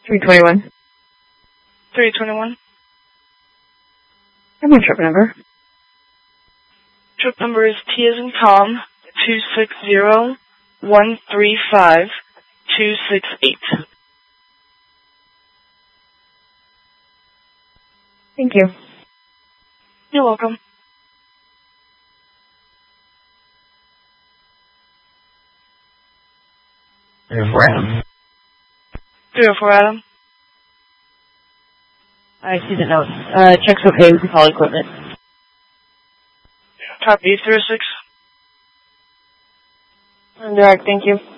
321. 321. And my trip number. Trip number is T as in Tom, 260-135-268. Thank you. You're welcome. 304 Adam. 304 Adam. I see the note. Checks okay with the call equipment. Copy 306. Direct, thank you.